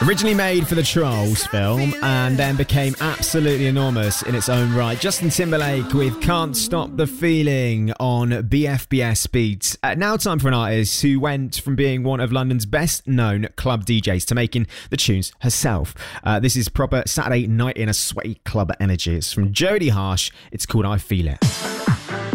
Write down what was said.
Originally made for the Trolls film and then became absolutely enormous in its own right. Justin Timberlake with Can't Stop the Feeling on BFBS Beats. Now time for an artist who went from being one of London's best known club DJs to making the tunes herself. This is proper Saturday night in a sweaty club energy. It's from Jodie Harsh. It's called I Feel It.